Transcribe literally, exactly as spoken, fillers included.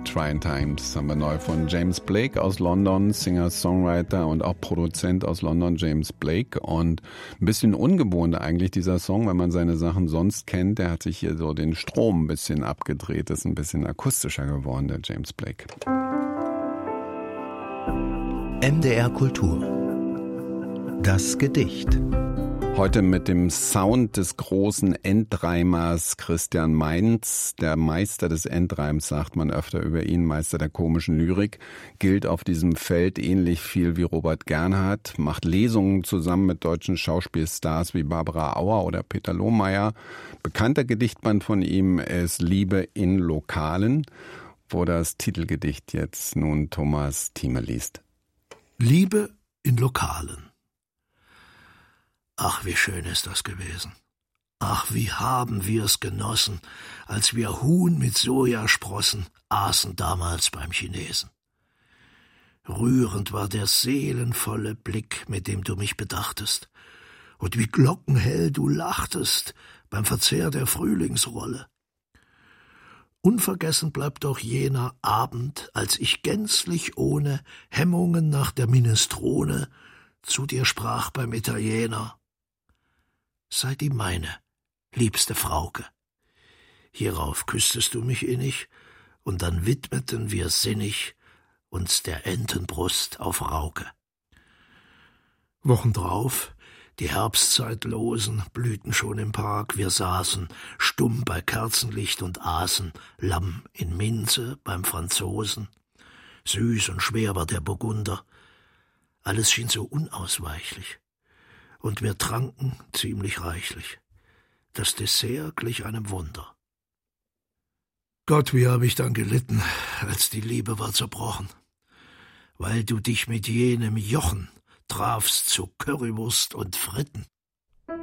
Trying Times haben wir neu von James Blake aus London, Singer, Songwriter und auch Produzent aus London, James Blake. Und ein bisschen ungewohnt eigentlich dieser Song, wenn man seine Sachen sonst kennt. Der hat sich hier so den Strom ein bisschen abgedreht, ist ein bisschen akustischer geworden, der James Blake. M D R Kultur. Das Gedicht. Heute mit dem Sound des großen Endreimers Christian Mainz. Der Meister des Endreims, sagt man öfter über ihn, Meister der komischen Lyrik, gilt auf diesem Feld ähnlich viel wie Robert Gernhardt, macht Lesungen zusammen mit deutschen Schauspielstars wie Barbara Auer oder Peter Lohmeier. Bekannter Gedichtband von ihm ist Liebe in Lokalen, wo das Titelgedicht jetzt nun Thomas Thieme liest. Liebe in Lokalen. Ach, wie schön ist das gewesen. Ach, wie haben wir's genossen, als wir Huhn mit Sojasprossen aßen damals beim Chinesen. Rührend war der seelenvolle Blick, mit dem du mich bedachtest, und wie glockenhell du lachtest beim Verzehr der Frühlingsrolle. Unvergessen bleibt auch jener Abend, als ich gänzlich ohne Hemmungen nach der Minestrone zu dir sprach beim Italiener: Sei die meine, liebste Frauke. Hierauf küsstest du mich innig, und dann widmeten wir sinnig uns der Entenbrust auf Rauke. Wochen drauf, die Herbstzeitlosen blühten schon im Park, wir saßen stumm bei Kerzenlicht und aßen Lamm in Minze beim Franzosen. Süß und schwer war der Burgunder, alles schien so unausweichlich. Und wir tranken ziemlich reichlich. Das Dessert glich einem Wunder. Gott, wie hab ich dann gelitten, als die Liebe war zerbrochen, weil du dich mit jenem Jochen trafst zu Currywurst und Fritten.